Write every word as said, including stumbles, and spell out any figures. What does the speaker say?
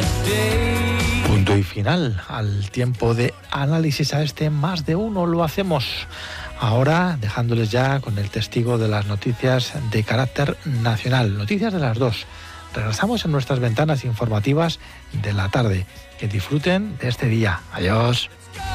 Punto y final al tiempo de análisis a este más de uno. Lo hacemos ahora dejándoles ya con el testigo de las noticias de carácter nacional. Noticias de las dos. Regresamos en nuestras ventanas informativas de la tarde. Que disfruten de este día. Adiós.